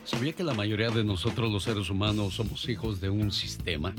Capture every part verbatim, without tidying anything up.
¿Sabía que la mayoría de nosotros los seres humanos somos hijos de un sistema?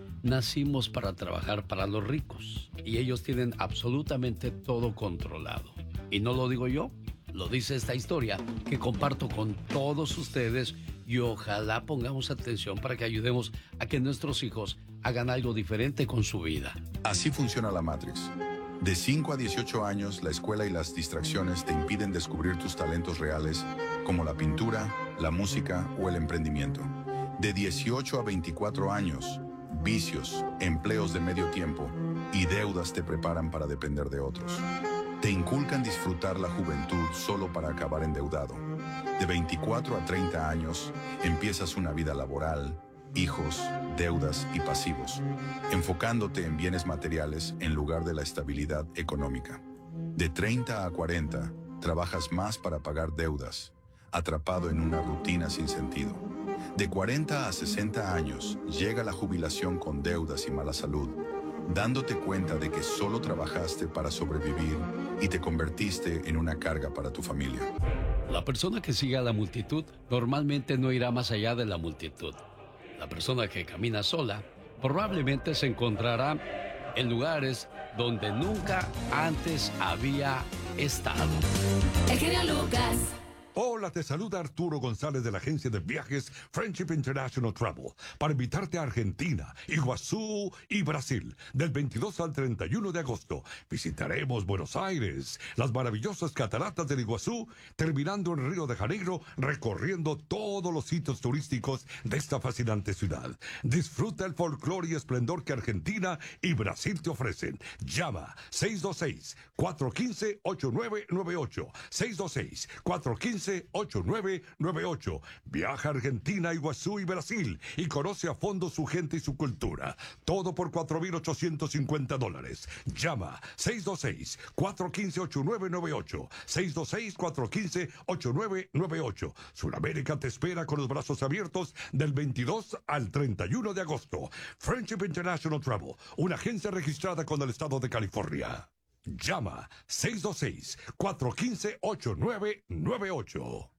Nacimos para trabajar para los ricos y ellos tienen absolutamente todo controlado. Y no lo digo yo, lo dice esta historia que comparto con todos ustedes y ojalá pongamos atención para que ayudemos a que nuestros hijos hagan algo diferente con su vida. Así funciona la Matrix. De cinco a dieciocho años, la escuela y las distracciones te impiden descubrir tus talentos reales, como la pintura, la música o el emprendimiento. De dieciocho a veinticuatro años, vicios, empleos de medio tiempo y deudas te preparan para depender de otros. Te inculcan disfrutar la juventud solo para acabar endeudado. De veinticuatro a treinta años, empiezas una vida laboral, hijos, deudas y pasivos, enfocándote en bienes materiales en lugar de la estabilidad económica. De treinta a cuarenta, trabajas más para pagar deudas, atrapado en una rutina sin sentido. De cuarenta a sesenta años, llega la jubilación con deudas y mala salud, dándote cuenta de que solo trabajaste para sobrevivir y te convertiste en una carga para tu familia. La persona que sigue a la multitud normalmente no irá más allá de la multitud. La persona que camina sola probablemente se encontrará en lugares donde nunca antes había estado. El genio Lucas. Hola, te saluda Arturo González de la agencia de viajes Friendship International Travel para invitarte a Argentina, Iguazú y Brasil del veintidós al treinta y uno de agosto. Visitaremos Buenos Aires, las maravillosas cataratas del Iguazú, terminando en Río de Janeiro, recorriendo todos los sitios turísticos de esta fascinante ciudad. Disfruta el folclore y esplendor que Argentina y Brasil te ofrecen. Llama seis dos seis, cuatro uno cinco, ocho nueve nueve ocho, seis dos seis, cuatro uno cinco, ocho nueve nueve ocho. Viaja a Argentina, Iguazú y Brasil y conoce a fondo su gente y su cultura. Todo por cuatro mil ochocientos cincuenta dólares. Llama seis dos seis, cuatro uno cinco, ocho nueve nueve ocho. seis dos seis, cuatro uno cinco, ocho nueve nueve ocho. Sudamérica te espera con los brazos abiertos del veintidós al treinta y uno de agosto. Friendship International Travel, una agencia registrada con el estado de California. Llama seis dos seis, cuatro uno cinco, ocho nueve nueve ocho.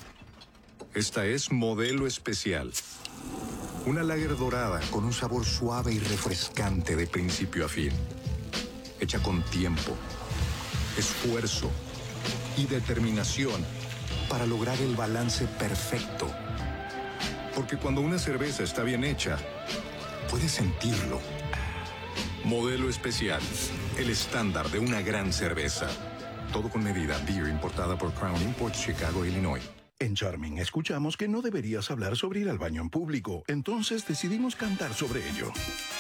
Esta es Modelo Especial. Una lager dorada con un sabor suave y refrescante de principio a fin. Hecha con tiempo, esfuerzo y determinación para lograr el balance perfecto. Porque cuando una cerveza está bien hecha, puedes sentirlo. Modelo Especial, el estándar de una gran cerveza. Todo con medida. Beer importada por Crown Imports, Chicago, Illinois. En Charming escuchamos que no deberías hablar sobre ir al baño en público, entonces decidimos cantar sobre ello.